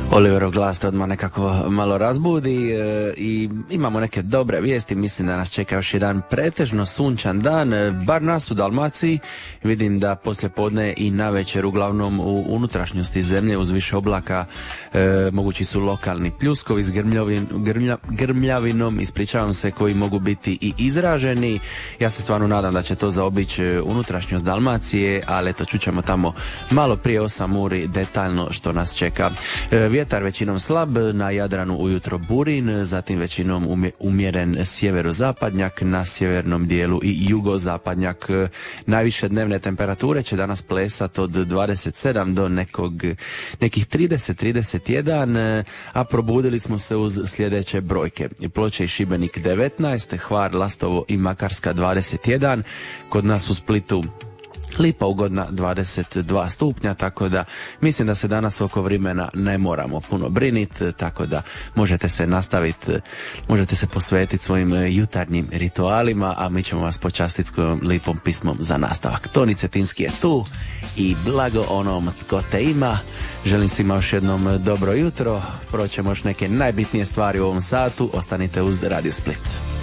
Oliverov glas te odmah nekako malo razbudi i imamo neke dobre vijesti. Mislim da nas čeka još jedan pretežno sunčan dan, bar nas u Dalmaciji. Vidim da poslije podne i navečer uglavnom u unutrašnjosti zemlje uz više oblaka mogući su lokalni pljuskovi s grmljavinom, ispričavam se, koji mogu biti i izraženi. Ja se stvarno nadam da će to zaobići unutrašnjost Dalmacije, ali eto, čućemo tamo malo prije 8 uri detaljno što nas čeka. Vjetar većinom slab, na Jadranu ujutro burin, zatim većinom umjeren sjeverozapadnjak, na sjevernom dijelu i jugozapadnjak. Najviše dnevne temperature će danas plesati od 27 do nekih 30-31, a probudili smo se uz sljedeće brojke. Ploče i Šibenik 19, Hvar, Lastovo i Makarska 21, kod nas u Splitu Lipa ugodna 22 stupnja, tako da mislim da se danas oko vremena ne moramo puno briniti, tako da možete se nastaviti, možete se posvetiti svojim jutarnjim ritualima, a mi ćemo vas počastiti s kojom lipom pismom za nastavak. Toni Cetinski je tu i blago onom tko te ima. Želim svima još jednom dobro jutro, proćemo još neke najbitnije stvari u ovom satu, ostanite uz Radio Split.